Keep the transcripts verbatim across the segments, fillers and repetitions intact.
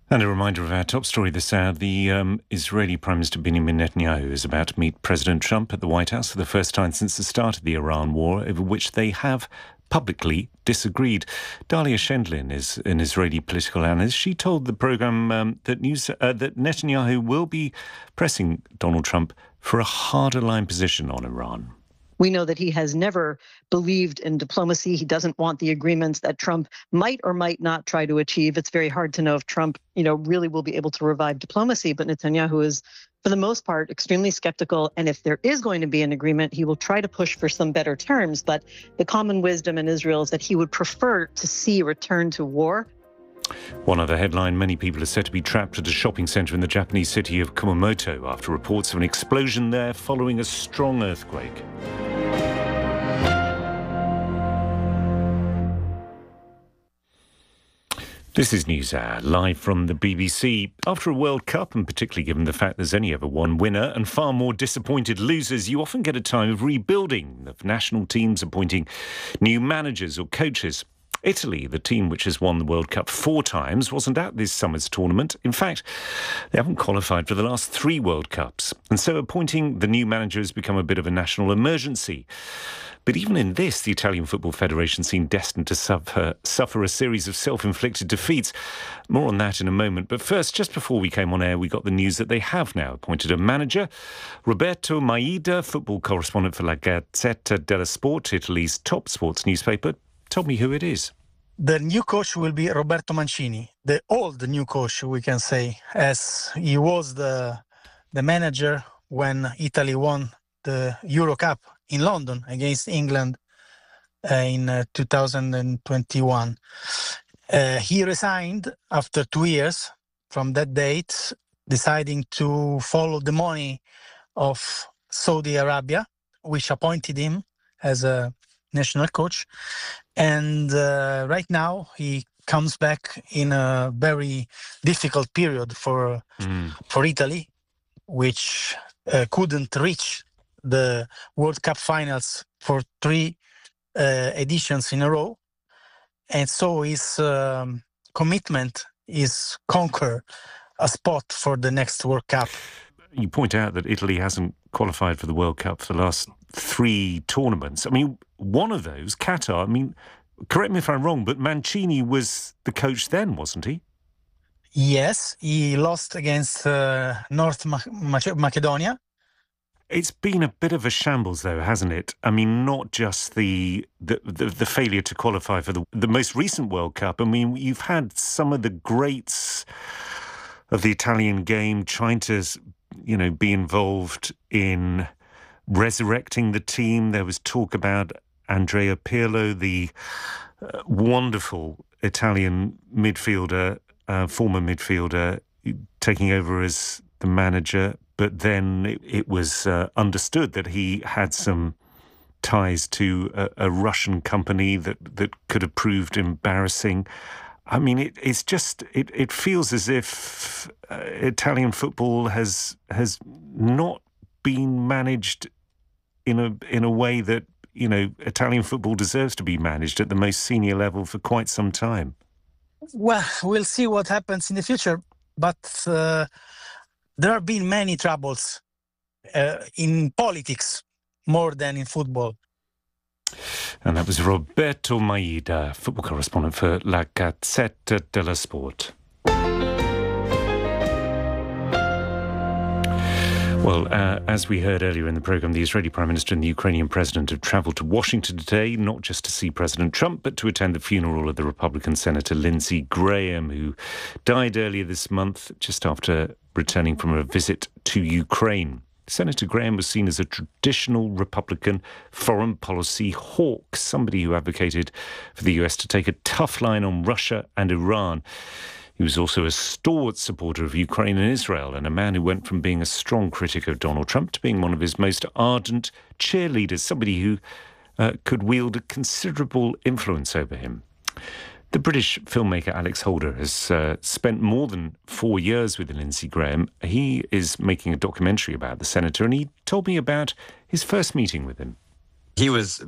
And a reminder of our top story this hour. The um, Israeli Prime Minister Benjamin Netanyahu is about to meet President Trump at the White House for the first time since the start of the Iran war, over which they have publicly disagreed. Dalia Shendlin is an Israeli political analyst. She told the programme um, that, news, uh, that Netanyahu will be pressing Donald Trump for a harder line position on Iran. We know that he has never believed in diplomacy. He doesn't want the agreements that Trump might or might not try to achieve. It's very hard to know if Trump, you know, really will be able to revive diplomacy. But Netanyahu is, for the most part, extremely skeptical. And if there is going to be an agreement, he will try to push for some better terms. But the common wisdom in Israel is that he would prefer to see a return to war. One other headline: many people are said to be trapped at a shopping centre in the Japanese city of Kumamoto after reports of an explosion there following a strong earthquake. This is NewsHour, live from the B B C. After a World Cup, and particularly given the fact there's only ever one winner and far more disappointed losers, you often get a time of rebuilding, of national teams appointing new managers or coaches. Italy, the team which has won the World Cup four times, wasn't at this summer's tournament. In fact, they haven't qualified for the last three World Cups. And so appointing the new manager has become a bit of a national emergency. But even in this, the Italian Football Federation seemed destined to suffer, suffer a series of self-inflicted defeats. More on that in a moment. But first, just before we came on air, we got the news that they have now appointed a manager. Roberto Maida, football correspondent for La Gazzetta dello Sport, Italy's top sports newspaper, told me who it is. The new coach will be Roberto Mancini, the old new coach, we can say, as he was the the manager when Italy won the Euro Cup in London against England uh, in uh, two thousand twenty-one. Uh, he resigned after two years from that date, deciding to follow the money of Saudi Arabia, which appointed him as a national coach. And uh, right now he comes back in a very difficult period for mm. for Italy, which uh, couldn't reach the World Cup finals for three uh, editions in a row. And so his um, commitment is conquer a spot for the next World Cup. You point out that Italy hasn't qualified for the World Cup for the last three tournaments. I mean, one of those, Qatar, I mean, correct me if I'm wrong, but Mancini was the coach then, wasn't he? Yes, he lost against uh, North Mac- Macedonia. It's been a bit of a shambles, though, hasn't it? I mean, not just the the, the, the failure to qualify for the, the most recent World Cup. I mean, you've had some of the greats of the Italian game trying to, you know, be involved in resurrecting the team. There was talk about Andrea Pirlo, the uh, wonderful Italian midfielder, uh, former midfielder, taking over as the manager. But then it, it was uh, understood that he had some ties to a, a Russian company that, that could have proved embarrassing. I mean, it, it's just, it, it feels as if uh, Italian football has has not been managed in a in a way that, you know, Italian football deserves to be managed at the most senior level for quite some time. Well, we'll see what happens in the future, but uh, there have been many troubles uh, in politics more than in football. And that was Roberto Maida, football correspondent for La Gazzetta dello Sport. Well, uh, as we heard earlier in the programme, the Israeli Prime Minister and the Ukrainian President have travelled to Washington today, not just to see President Trump, but to attend the funeral of the Republican Senator Lindsey Graham, who died earlier this month, just after returning from a visit to Ukraine. Senator Graham was seen as a traditional Republican foreign policy hawk, somebody who advocated for the U S to take a tough line on Russia and Iran. He was also a stalwart supporter of Ukraine and Israel, and a man who went from being a strong critic of Donald Trump to being one of his most ardent cheerleaders, somebody who uh, could wield a considerable influence over him. The British filmmaker Alex Holder has uh, spent more than four years with Lindsey Graham. He is making a documentary about the senator, and he told me about his first meeting with him. He was the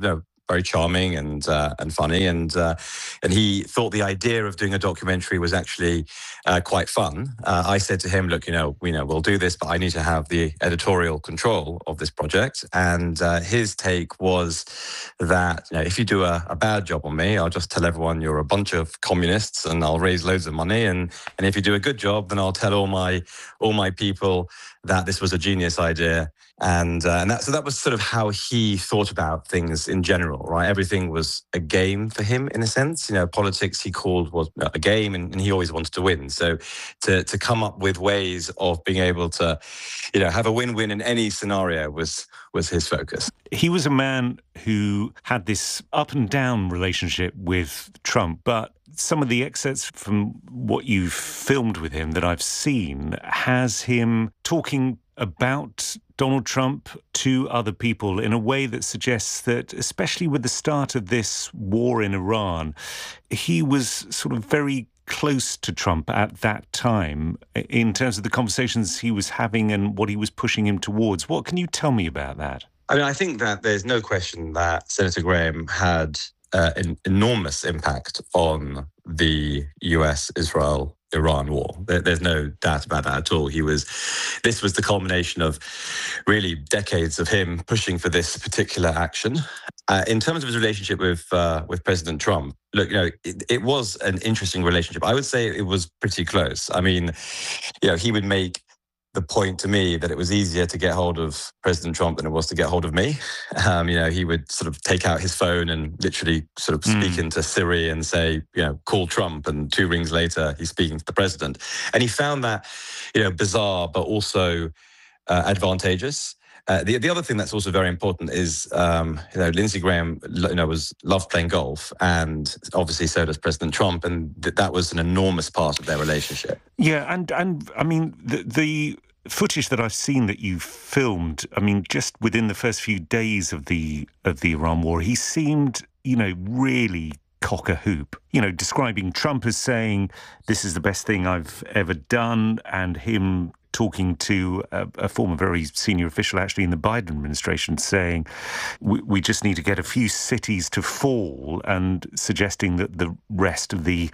very charming and uh, and funny, and uh, and he thought the idea of doing a documentary was actually uh, quite fun. Uh, I said to him, "Look, you know, we know we'll do this, but I need to have the editorial control of this project." And uh, his take was that, you know, if you do a, a bad job on me, I'll just tell everyone you're a bunch of communists, and I'll raise loads of money. And and if you do a good job, then I'll tell all my all my people that this was a genius idea. And uh, and that so that was sort of how he thought about things in general, right? Everything was a game for him, in a sense. You know, politics he called was a game, and, and he always wanted to win. So to to come up with ways of being able to, you know, have a win-win in any scenario was was his focus. He was a man who had this up and down relationship with Trump, but some of the excerpts from what you've filmed with him that I've seen has him talking about Donald Trump to other people in a way that suggests that, especially with the start of this war in Iran, he was sort of very close to Trump at that time in terms of the conversations he was having and what he was pushing him towards. What can you tell me about that? I mean, I think that there's no question that Senator Graham had uh, an enormous impact on the U S Israel Iran war. There, there's no doubt about that at all. He was, this was the culmination of really decades of him pushing for this particular action. Uh, in terms of his relationship with uh, with President Trump, look, you know, it, it was an interesting relationship. I would say it was pretty close. I mean, you know, he would make the point to me that it was easier to get hold of President Trump than it was to get hold of me. Um, you know, he would sort of take out his phone and literally sort of speak mm. into Siri and say, you know, call Trump. And two rings later, he's speaking to the president. And he found that, you know, bizarre, but also uh, advantageous. Uh, the the other thing that's also very important is, um, you know, Lindsey Graham, you know, was loved playing golf, and obviously so does President Trump, and th- that was an enormous part of their relationship. Yeah, and and I mean the the footage that I've seen that you filmed, I mean, just within the first few days of the of the Iran war, he seemed, you know, really cock a hoop, you know, describing Trump as saying, this is the best thing I've ever done, and him talking to a, a former very senior official actually in the Biden administration saying, we, we just need to get a few cities to fall, and suggesting that the rest of the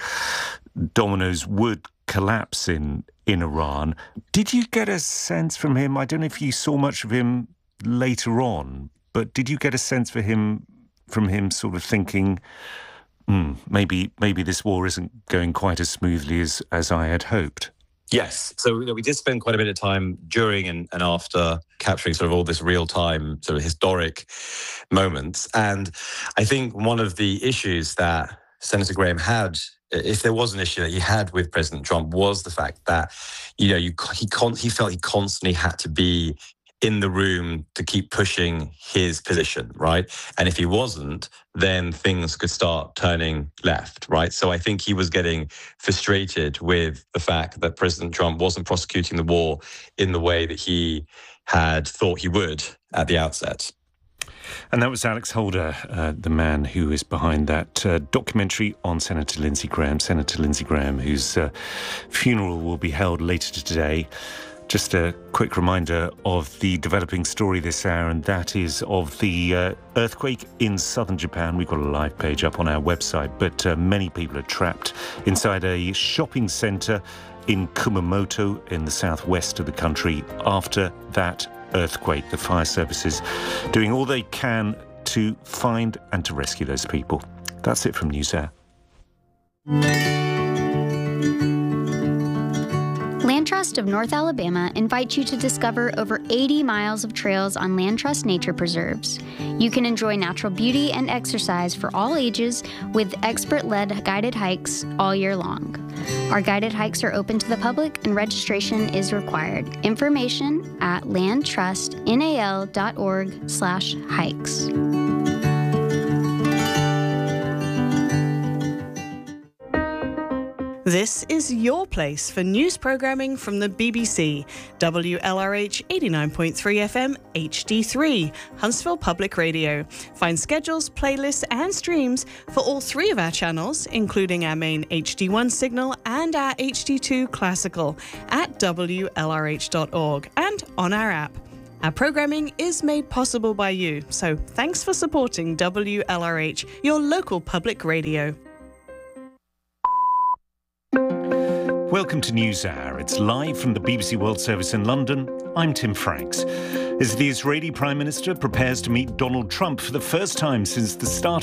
dominoes would collapse in, in Iran. Did you get a sense from him, I don't know if you saw much of him later on, but did you get a sense for him, from him sort of thinking, mm, maybe maybe this war isn't going quite as smoothly as, as I had hoped? Yes. So, you know, we did spend quite a bit of time during and, and after capturing sort of all this real-time sort of historic moments. And I think one of the issues that Senator Graham had, if there was an issue that he had with President Trump, was the fact that, you know, you, he con- he felt he constantly had to be in the room to keep pushing his position, right? And if he wasn't, then things could start turning left, right? So I think he was getting frustrated with the fact that President Trump wasn't prosecuting the war in the way that he had thought he would at the outset. And that was Alex Holder, uh, the man who is behind that uh, documentary on Senator Lindsey Graham, Senator Lindsey Graham, whose uh, funeral will be held later today. Just a quick reminder of the developing story this hour, and that is of the uh, earthquake in southern Japan. We've got a live page up on our website, but uh, many people are trapped inside a shopping centre in Kumamoto in the southwest of the country after that earthquake. The fire services doing all they can to find and to rescue those people. That's it from NewsHour. Land Trust of North Alabama invites you to discover over eighty miles of trails on Land Trust Nature Preserves. You can enjoy natural beauty and exercise for all ages with expert-led guided hikes all year long. Our guided hikes are open to the public and registration is required. Information at landtrustnal.org slash hikes. This is your place for news programming from the B B C, W L R H eighty-nine point three F M H D three, Huntsville Public Radio. Find schedules, playlists and streams for all three of our channels, including our main H D one signal and our H D two classical at W L R H dot org and on our app. Our programming is made possible by you, so thanks for supporting W L R H, your local public radio. Welcome to NewsHour. It's live from the B B C World Service in London. I'm Tim Franks. As the Israeli Prime Minister prepares to meet Donald Trump for the first time since the start